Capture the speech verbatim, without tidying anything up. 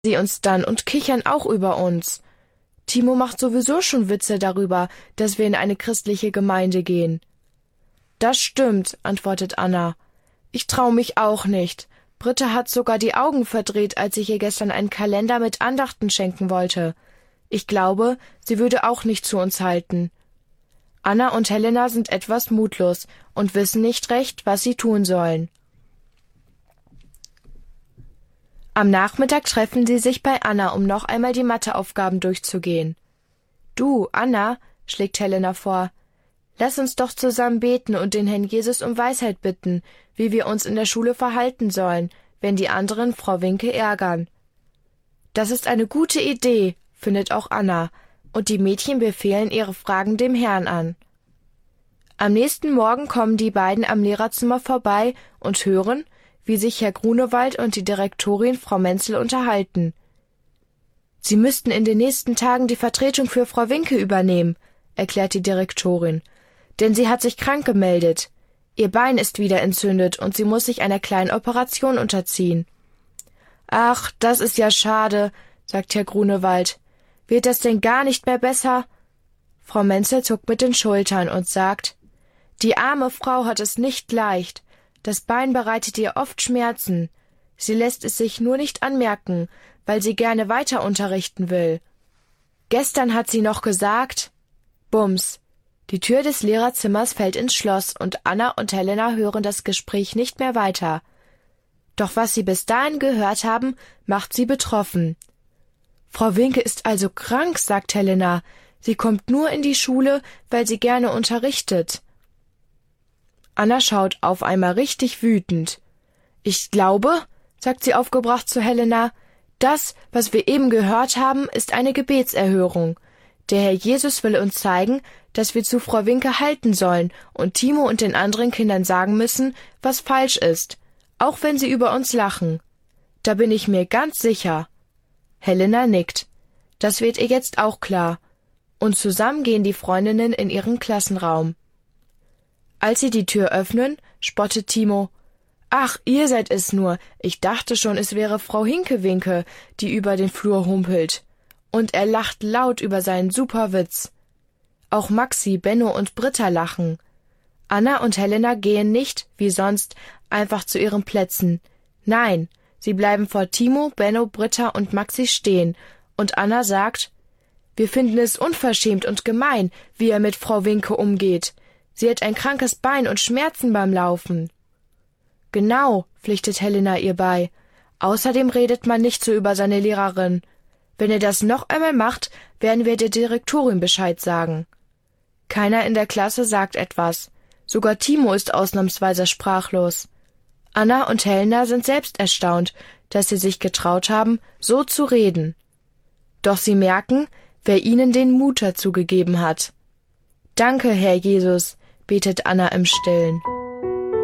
sie uns dann und kichern auch über uns. Timo macht sowieso schon Witze darüber, dass wir in eine christliche Gemeinde gehen. Das stimmt, antwortet Anna. Ich trau mich auch nicht. Britta hat sogar die Augen verdreht, als ich ihr gestern einen Kalender mit Andachten schenken wollte. Ich glaube, sie würde auch nicht zu uns halten. Anna und Helena sind etwas mutlos und wissen nicht recht, was sie tun sollen. Am Nachmittag treffen sie sich bei Anna, um noch einmal die Matheaufgaben durchzugehen. Du, Anna, schlägt Helena vor, lass uns doch zusammen beten und den Herrn Jesus um Weisheit bitten, wie wir uns in der Schule verhalten sollen, wenn die anderen Frau Winke ärgern. Das ist eine gute Idee, findet auch Anna, und die Mädchen befehlen ihre Fragen dem Herrn an. Am nächsten Morgen kommen die beiden am Lehrerzimmer vorbei und hören, wie sich Herr Grunewald und die Direktorin Frau Menzel unterhalten. Sie müssten in den nächsten Tagen die Vertretung für Frau Winke übernehmen, erklärt die Direktorin, denn sie hat sich krank gemeldet. Ihr Bein ist wieder entzündet und sie muss sich einer kleinen Operation unterziehen. Ach, das ist ja schade, sagt Herr Grunewald. Wird das denn gar nicht mehr besser? Frau Menzel zuckt mit den Schultern und sagt, die arme Frau hat es nicht leicht. Das Bein bereitet ihr oft Schmerzen. Sie lässt es sich nur nicht anmerken, weil sie gerne weiter unterrichten will. Gestern hat sie noch gesagt, Bums. Die Tür des Lehrerzimmers fällt ins Schloss und Anna und Helena hören das Gespräch nicht mehr weiter. Doch was sie bis dahin gehört haben, macht sie betroffen. Frau Winke ist also krank, sagt Helena. Sie kommt nur in die Schule, weil sie gerne unterrichtet. Anna schaut auf einmal richtig wütend. Ich glaube, sagt sie aufgebracht zu Helena, das, was wir eben gehört haben, ist eine Gebetserhörung. Der Herr Jesus will uns zeigen, dass wir zu Frau Winke halten sollen und Timo und den anderen Kindern sagen müssen, was falsch ist, auch wenn sie über uns lachen. Da bin ich mir ganz sicher. Helena nickt. Das wird ihr jetzt auch klar. Und zusammen gehen die Freundinnen in ihren Klassenraum. Als sie die Tür öffnen, spottet Timo. Ach, ihr seid es nur. Ich dachte schon, es wäre Frau Hinkewinke, die über den Flur humpelt. Und er lacht laut über seinen Superwitz. Auch Maxi, Benno und Britta lachen. Anna und Helena gehen nicht, wie sonst, einfach zu ihren Plätzen. Nein, sie bleiben vor Timo, Benno, Britta und Maxi stehen. Und Anna sagt, wir finden es unverschämt und gemein, wie er mit Frau Winke umgeht. Sie hat ein krankes Bein und Schmerzen beim Laufen. Genau, pflichtet Helena ihr bei. Außerdem redet man nicht so über seine Lehrerin. Wenn er das noch einmal macht, werden wir der Direktorin Bescheid sagen. Keiner in der Klasse sagt etwas. Sogar Timo ist ausnahmsweise sprachlos. Anna und Helena sind selbst erstaunt, dass sie sich getraut haben, so zu reden. Doch sie merken, wer ihnen den Mut dazu gegeben hat. Danke, Herr Jesus, betet Anna im Stillen.